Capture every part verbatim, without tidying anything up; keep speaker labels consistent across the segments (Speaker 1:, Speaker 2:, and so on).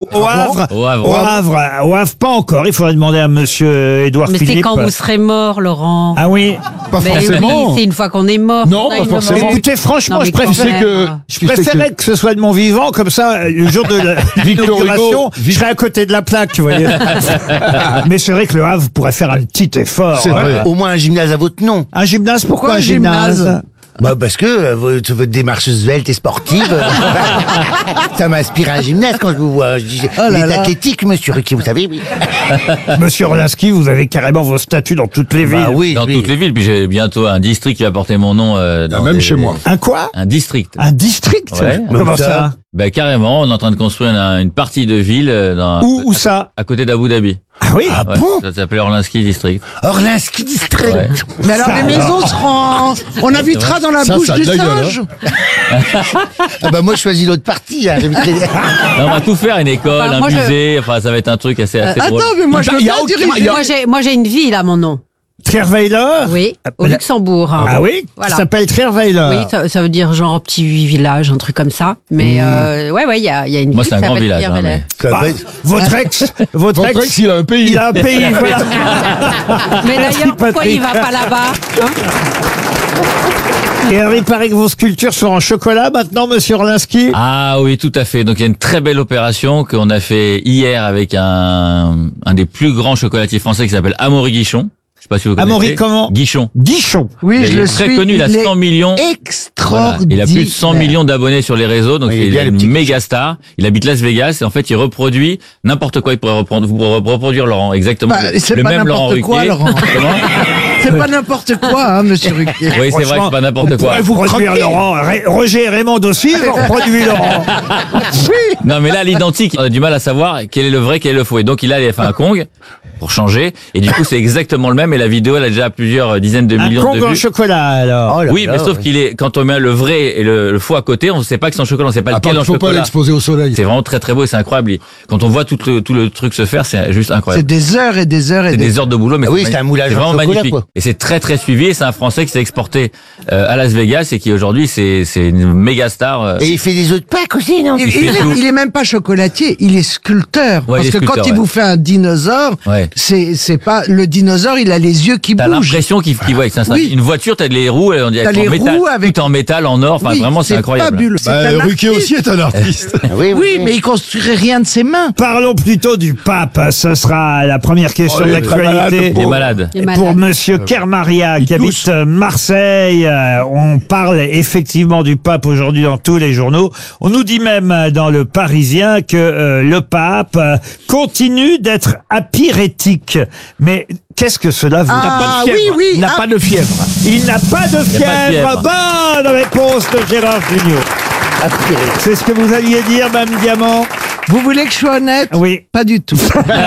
Speaker 1: au Havre.
Speaker 2: Au Havre.
Speaker 1: Au Havre. Au Havre, pas encore. Il faudrait demander à monsieur Édouard
Speaker 3: Mais
Speaker 1: Philippe.
Speaker 3: c'est quand vous serez mort, Laurent.
Speaker 1: Ah oui.
Speaker 4: Pas
Speaker 3: Mais
Speaker 4: forcément.
Speaker 3: oui, c'est une fois qu'on est mort.
Speaker 4: Non,
Speaker 3: On a
Speaker 4: pas
Speaker 3: une
Speaker 4: forcément.
Speaker 3: mort.
Speaker 1: Écoutez, franchement,
Speaker 3: Non, mais
Speaker 1: je
Speaker 3: quand
Speaker 1: préfère
Speaker 3: même.
Speaker 4: que-
Speaker 1: Je
Speaker 4: Tu sais
Speaker 1: préférais que... ce soit de mon vivant, comme ça, le jour de la-
Speaker 4: Victor
Speaker 1: l'inauguration,
Speaker 4: Hugo,
Speaker 1: je serais à côté de la plaque, vous voyez. Mais c'est vrai que le Havre pourrait faire un petit effort.
Speaker 4: C'est vrai.
Speaker 5: Au moins un gymnase à votre nom.
Speaker 1: Un gymnase, pourquoi,
Speaker 6: Pourquoi
Speaker 1: un
Speaker 6: un
Speaker 1: gymnase,
Speaker 6: gymnase
Speaker 5: Bah parce que euh, votre, votre démarche svelte et sportive, euh, ça m'inspire à un gymnase quand je vous vois. Je dis,
Speaker 6: Oh là
Speaker 5: il est
Speaker 6: là.
Speaker 5: athlétique, monsieur Ruquier, vous savez, oui.
Speaker 1: Monsieur Orlinski, vous avez carrément vos statuts dans toutes les villes.
Speaker 5: Bah oui,
Speaker 2: Dans
Speaker 5: oui.
Speaker 2: toutes les villes, puis j'ai bientôt un district qui va porter mon nom. Euh, dans
Speaker 4: même
Speaker 2: des-
Speaker 4: chez moi.
Speaker 1: Un quoi?
Speaker 2: Un district.
Speaker 1: Un district?
Speaker 2: Ouais.
Speaker 1: Comment
Speaker 5: Où ça
Speaker 1: ça?
Speaker 2: Ben carrément, on est en train de construire une, une partie de ville euh, dans,
Speaker 1: Où, où ça?
Speaker 2: à côté d'Abu Dhabi.
Speaker 1: Ah oui?
Speaker 5: Ah
Speaker 2: Ouais,
Speaker 5: bon
Speaker 2: ça s'appelait Orlinski District.
Speaker 5: Orlinski District.
Speaker 2: Ouais.
Speaker 6: Mais alors
Speaker 1: Ça,
Speaker 6: les maisons seront... On habitera dans la
Speaker 4: Ça,
Speaker 6: bouche
Speaker 4: ça a
Speaker 6: du
Speaker 4: de la gueule,
Speaker 6: singe.
Speaker 5: Ah bah moi je choisis l'autre partie. Hein. j'habiterai-
Speaker 2: Non, on va tout faire, une école,
Speaker 3: Enfin,
Speaker 2: un
Speaker 3: moi, je-
Speaker 2: musée, enfin ça va être un truc assez, assez drôle.
Speaker 6: Attends, mais moi je veux
Speaker 4: Il y a
Speaker 6: bien
Speaker 4: aucun-
Speaker 6: diriger.
Speaker 4: il y a-
Speaker 3: Moi, j'ai, moi, j'ai une ville à mon nom.
Speaker 1: Trierweiler?
Speaker 3: Oui, au
Speaker 1: la-
Speaker 3: Luxembourg. hein.
Speaker 1: Ah oui?
Speaker 3: Voilà.
Speaker 1: Ça s'appelle Trierweiler.
Speaker 3: Oui, ça, ça veut dire genre petit village, un truc comme ça. Mais euh, ouais, ouais, il y a, il y a une
Speaker 2: Moi
Speaker 3: ville
Speaker 2: c'est un
Speaker 3: qui
Speaker 2: grand
Speaker 3: s'appelle
Speaker 2: village. Hein,
Speaker 3: Pierre-Valais.
Speaker 2: mais...
Speaker 5: Ça
Speaker 1: Ah,
Speaker 5: va être-
Speaker 1: votre ex, votre
Speaker 4: Votre
Speaker 1: ex,
Speaker 4: ex, il a un pays.
Speaker 1: il a un pays, voilà.
Speaker 3: Mais
Speaker 1: Merci,
Speaker 3: d'ailleurs, pourquoi il
Speaker 1: Patrick.
Speaker 3: va pas là-bas hein?
Speaker 1: Et alors, il paraît que vos sculptures sont en chocolat maintenant, monsieur Orlinski?
Speaker 2: Ah oui, tout à fait. Donc il y a une très belle opération qu'on a fait hier avec un, un des plus grands chocolatiers français qui s'appelle Amaury Guichon. Je sais pas si vous connaissez.
Speaker 1: Amaury comment?
Speaker 2: Guichon.
Speaker 1: Guichon.
Speaker 6: Oui, je
Speaker 2: Il
Speaker 6: le
Speaker 2: est très
Speaker 6: suis.
Speaker 2: connu, il a
Speaker 6: est
Speaker 2: cent millions. Voilà.
Speaker 6: Extraordinaire.
Speaker 2: Il a plus de cent millions d'abonnés sur les réseaux, donc
Speaker 5: Oui, il est
Speaker 2: il
Speaker 5: bien,
Speaker 2: est
Speaker 5: le
Speaker 2: une
Speaker 5: petit
Speaker 2: méga star. Il habite Las Vegas et en fait il reproduit n'importe quoi. Il pourrait reprendre, vous pourrez reproduire Laurent, exactement.
Speaker 6: Bah,
Speaker 2: le
Speaker 6: c'est
Speaker 2: le
Speaker 6: pas
Speaker 2: même Laurent
Speaker 6: n'importe quoi,
Speaker 2: Ruquier.
Speaker 6: Laurent.
Speaker 2: Comment
Speaker 6: C'est pas n'importe quoi, hein, monsieur Ruquier.
Speaker 2: Oui, c'est vrai que
Speaker 1: Franchement,
Speaker 2: c'est pas n'importe
Speaker 1: on
Speaker 2: quoi.
Speaker 1: pourrait vous reproduire Laurent. Ré- Roger et Raymond aussi, vous reproduit Laurent.
Speaker 2: Non, mais là, l'identique, on a du mal à savoir quel est le vrai, quel est le faux. Et donc, il a fait un Kong pour changer. Et du coup, c'est exactement le même. Et la vidéo, elle a déjà plusieurs dizaines de
Speaker 1: Un
Speaker 2: millions
Speaker 1: Kong
Speaker 2: de
Speaker 1: en
Speaker 2: vues.
Speaker 1: chocolat, alors.
Speaker 5: Oh là
Speaker 2: Oui,
Speaker 5: là,
Speaker 2: mais sauf
Speaker 5: ouais.
Speaker 2: qu'il est, quand on met le vrai et le, le faux à côté, on ne sait pas que c'est en chocolat, on ne sait pas
Speaker 4: À part
Speaker 2: lequel
Speaker 4: qu'il
Speaker 2: en
Speaker 4: faut pas
Speaker 2: chocolat.
Speaker 4: l'exposer au soleil.
Speaker 2: C'est vraiment très très beau et c'est incroyable. Et quand on voit tout le, tout le truc se faire, c'est juste
Speaker 6: C'est
Speaker 2: incroyable.
Speaker 6: des heures et des heures et
Speaker 2: C'est
Speaker 6: des...
Speaker 2: des heures de boulot, mais
Speaker 5: Ah oui,
Speaker 2: c'est
Speaker 5: c'est un moulage
Speaker 2: c'est
Speaker 5: en
Speaker 2: vraiment
Speaker 5: chocolat,
Speaker 2: magnifique.
Speaker 5: quoi.
Speaker 2: Et c'est très très suivi. Et c'est un Français qui s'est exporté euh, à Las Vegas et qui aujourd'hui c'est c'est une méga star. euh.
Speaker 5: Et il fait des œufs de Pâques aussi, non
Speaker 6: Il,
Speaker 2: Il fait
Speaker 6: il est,
Speaker 2: tout.
Speaker 6: il est même pas chocolatier, il est sculpteur.
Speaker 2: Ouais, il
Speaker 6: Parce
Speaker 2: est
Speaker 6: que
Speaker 2: sculpteur,
Speaker 6: quand il
Speaker 2: ouais.
Speaker 6: vous fait un dinosaure,
Speaker 2: Ouais.
Speaker 6: c'est c'est pas le dinosaure, il a les yeux qui
Speaker 2: T'as
Speaker 6: bougent.
Speaker 2: l'impression qu'il qu'il voit que c'est un-
Speaker 6: Oui.
Speaker 2: une voiture, t'as les roues, on dirait
Speaker 6: T'as
Speaker 2: en
Speaker 6: les
Speaker 2: métal,
Speaker 6: roues avec-
Speaker 2: tout en métal, en or. Enfin,
Speaker 6: Oui,
Speaker 2: vraiment, c'est incroyable.
Speaker 6: fabuleux. C'est
Speaker 4: Bah,
Speaker 6: un
Speaker 4: Ruquier
Speaker 6: artiste.
Speaker 4: aussi est un artiste.
Speaker 5: Ah oui,
Speaker 6: Oui, mais il construirait rien de ses mains.
Speaker 1: Parlons plutôt du pape. Ce sera la première question
Speaker 4: Oh,
Speaker 1: de
Speaker 4: il est très
Speaker 1: l'actualité.
Speaker 4: malade,
Speaker 2: Il est malade.
Speaker 3: Il est
Speaker 1: Pour
Speaker 3: malade.
Speaker 1: monsieur Kermaria, qui habite euh, Marseille, euh, on parle effectivement du pape aujourd'hui dans tous les journaux. On nous dit même euh, dans le Parisien que euh, le pape euh, continue d'être apyrétique. Mais qu'est-ce que cela veut
Speaker 6: Ah
Speaker 1: dire?
Speaker 6: oui, oui.
Speaker 1: Il n'a
Speaker 6: ah,
Speaker 1: pas de fièvre. Il n'a pas de
Speaker 2: Il n'y a pas de
Speaker 1: fièvre.
Speaker 2: fièvre.
Speaker 1: Bonne réponse de Gérard Junior. C'est ce que vous alliez dire, Mme Diamant?
Speaker 6: Vous voulez que je sois honnête?
Speaker 1: Oui.
Speaker 6: Pas du tout.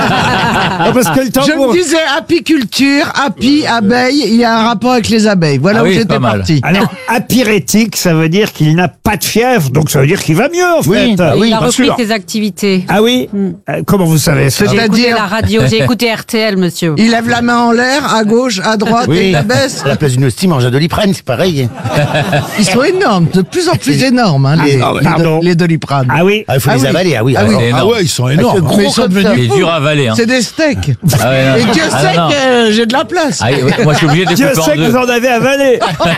Speaker 1: Ah, parce que le
Speaker 6: Je
Speaker 1: tambour...
Speaker 6: me disais apiculture, api, abeille, il y a un rapport avec les abeilles. Voilà
Speaker 2: Ah
Speaker 6: où
Speaker 2: oui,
Speaker 6: j'étais
Speaker 2: pas mal.
Speaker 6: parti.
Speaker 1: Alors, apyrétique, ça veut dire qu'il n'a pas de fièvre, donc ça veut dire qu'il va mieux, en
Speaker 5: Oui,
Speaker 1: fait.
Speaker 5: bah oui,
Speaker 3: il a
Speaker 5: bien
Speaker 3: repris
Speaker 5: sûr.
Speaker 3: ses activités.
Speaker 1: Ah oui Euh, Comment vous savez ça?
Speaker 3: J'ai écouté
Speaker 6: C'est-à-dire-
Speaker 3: la radio, j'ai écouté R T L, monsieur.
Speaker 6: Il lève la main en l'air, à gauche, à droite, et il la baisse.
Speaker 5: À la place d'une hostie, mange un doliprane, c'est pareil.
Speaker 6: Ils sont énormes, de plus en plus énormes, hein, les,
Speaker 1: Ah,
Speaker 6: les,
Speaker 1: pardon.
Speaker 6: do- les doliprane.
Speaker 1: Ah oui
Speaker 5: Ah, il faut
Speaker 6: Ah
Speaker 5: les
Speaker 6: oui.
Speaker 5: avaler, ah oui.
Speaker 6: Ah oui.
Speaker 2: C'est
Speaker 4: Ah
Speaker 2: énorme.
Speaker 4: ouais, ils sont
Speaker 5: Avec
Speaker 4: énormes.
Speaker 5: le gros
Speaker 6: Mais ils sont
Speaker 5: comme ça.
Speaker 6: devenus
Speaker 2: Il est
Speaker 6: fous.
Speaker 2: dur à avaler. Hein.
Speaker 6: C'est des steaks.
Speaker 2: Ah ouais, non.
Speaker 6: Et Dieu
Speaker 2: Ah,
Speaker 6: sait
Speaker 2: non, non.
Speaker 6: que j'ai de la place.
Speaker 2: Ah, oui, moi, je suis obligé de
Speaker 1: Dieu
Speaker 2: découper
Speaker 1: sait
Speaker 2: en
Speaker 1: que vous
Speaker 2: deux.
Speaker 1: en avez avalé.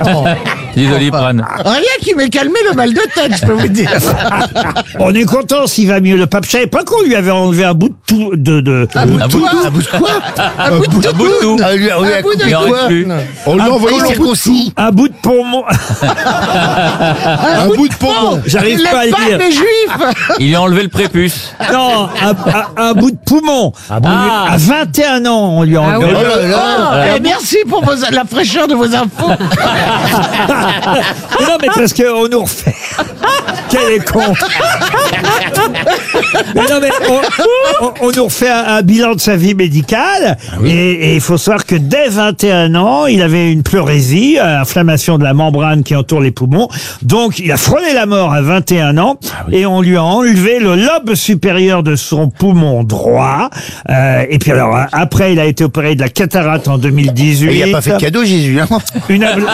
Speaker 2: Du Doliprane.
Speaker 6: Rien qui m'ait calmé le mal de tête, je peux vous dire.
Speaker 1: On est content s'il va mieux. Le pape, je savais pas qu'on lui avait enlevé un bout de tout, de, de,
Speaker 6: Un bout de
Speaker 2: Un bout de-
Speaker 6: quoi
Speaker 5: Un bout de quoi
Speaker 6: Un bout de
Speaker 2: Un bout de tout.
Speaker 5: Ah, lui, on lui a
Speaker 6: Un bout de
Speaker 5: coupé
Speaker 2: Il en
Speaker 5: quoi
Speaker 2: reste plus.
Speaker 4: On lui a
Speaker 5: Ah,
Speaker 4: envoyé
Speaker 5: il
Speaker 4: un
Speaker 5: s'est
Speaker 4: bout de
Speaker 5: concis.
Speaker 1: un bout de poumon.
Speaker 4: un bout de poumon.
Speaker 1: J'arrive
Speaker 6: Il
Speaker 1: pas à
Speaker 6: lève
Speaker 1: le
Speaker 6: pas
Speaker 1: dire.
Speaker 6: les juifs.
Speaker 2: Il lui a enlevé le prépuce.
Speaker 1: Non, un, un- un bout de poumon. On lui-
Speaker 2: Ah.
Speaker 1: À vingt et un ans, on lui a
Speaker 3: Ah
Speaker 1: enlevé.
Speaker 3: oui.
Speaker 5: Oh là là.
Speaker 6: Ah, et merci pour vos- la fraîcheur de vos infos.
Speaker 1: Mais non, mais parce qu'on nous refait. Quel est con. Mais non, mais on, on- on nous refait un, un bilan de sa vie médicale. Et et il faut savoir que dès vingt et un ans, il avait une pleurésie, euh, inflammation de la membrane qui entoure les poumons. Donc, il a frôlé la mort à vingt et un ans. Et on lui a enlevé le lobe supérieur de son poumon droit. Euh, et puis alors, après, il a été opéré de la cataracte en deux mille dix-huit.
Speaker 5: Il n'y a pas fait de cadeau, Jésus. Hein.
Speaker 1: Une, abla-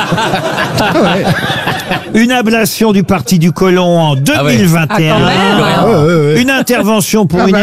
Speaker 1: Une ablation du parti du côlon en deux mille vingt et un.
Speaker 3: Ah, quand même.
Speaker 2: Plus rien.
Speaker 4: Ouais, ouais, ouais.
Speaker 1: Une intervention pour
Speaker 6: Ah
Speaker 1: une
Speaker 6: bah